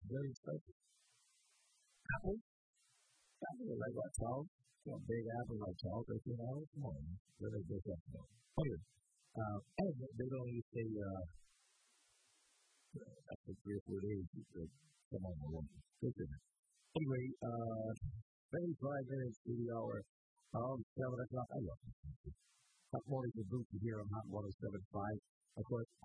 very expensive. Apple, apple like what, 12? You know, big apple like 12, $13. Come on, where they get that from? Anyway, they don't even say, after 3 or 4 days, come on, my woman. Anyway, maybe 5 minutes to the hour. 7 o'clock. I love it. Hot morning to boot here on Hot 107.5. Of course,